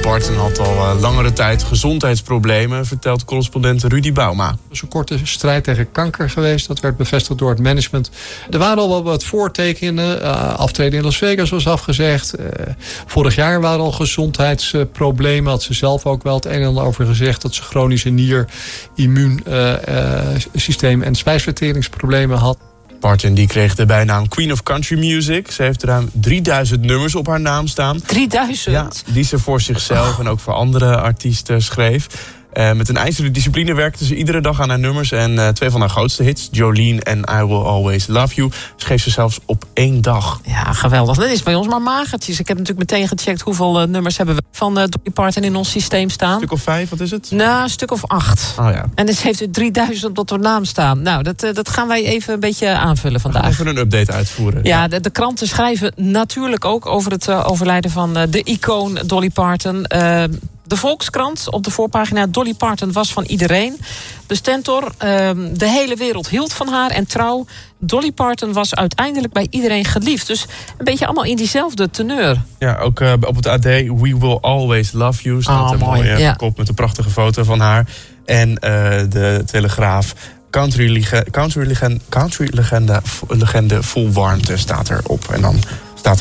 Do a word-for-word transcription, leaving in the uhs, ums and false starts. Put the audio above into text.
Parton had al uh, langere tijd gezondheidsproblemen, vertelt correspondent Rudy Bauma. Er is een korte strijd tegen kanker geweest. Dat werd bevestigd door het management. Er waren al wel wat voortekenen. Uh, aftreden in Las Vegas was afgezegd. Uh, vorig jaar waren al gezondheidsproblemen. Had ze zelf ook wel het een en ander over gezegd. Dat ze chronische nier, immuunsysteem uh, uh, en spijsverteringsproblemen had. Parton die kreeg de bijnaam Queen of Country Music. Ze heeft ruim drieduizend nummers op haar naam staan. drieduizend? Ja, die ze voor zichzelf oh. en ook voor andere artiesten schreef. Uh, met een ijzeren discipline werkte ze iedere dag aan haar nummers. En uh, twee van haar grootste hits, Jolene en I Will Always Love You, schreef ze zelfs op één dag. Ja, geweldig. Dat is bij ons maar magertjes. Ik heb natuurlijk meteen gecheckt hoeveel uh, nummers hebben we van uh, Dolly Parton in ons systeem staan. Een stuk of vijf, wat is het? Nou, een stuk of acht. Oh, ja. En dus heeft u drieduizend op haar naam staan. Nou, dat, uh, dat gaan wij even een beetje aanvullen vandaag. Even een update uitvoeren. Ja, ja. De, de kranten schrijven natuurlijk ook over het uh, overlijden van uh, de icoon Dolly Parton. Uh, De Volkskrant op de voorpagina. Dolly Parton was van iedereen. De Stentor, uh, de hele wereld hield van haar. En Trouw, Dolly Parton was uiteindelijk bij iedereen geliefd. Dus een beetje allemaal in diezelfde teneur. Ja, ook uh, op het A D, We Will Always Love You. Staat oh, een mooi. mooie Ja. kop met een prachtige foto van haar. En uh, de Telegraaf, Country, legende, country, legende, country legende, legende vol warmte staat erop. En dan